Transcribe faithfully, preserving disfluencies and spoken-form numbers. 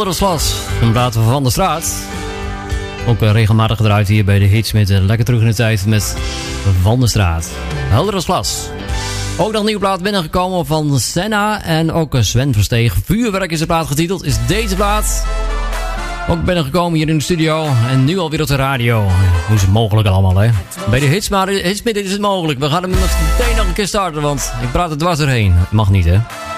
Helder als glas. Dan praten we van de straat. Ook uh, regelmatig gedraaid hier bij de hits met uh, lekker terug in de tijd met Van der Straat. Helder als glas. Ook nog een nieuwe plaat binnengekomen van Senna en ook uh, Sven Versteeg. Vuurwerk is de plaat getiteld, is deze plaat. Ook binnengekomen hier in de studio en nu alweer op de radio. Hoe is het mogelijk allemaal, hè? Bij de hits, maar hitsmidden is het mogelijk. We gaan hem meteen nog een keer starten, want ik praat er dwars doorheen. Mag niet, hè?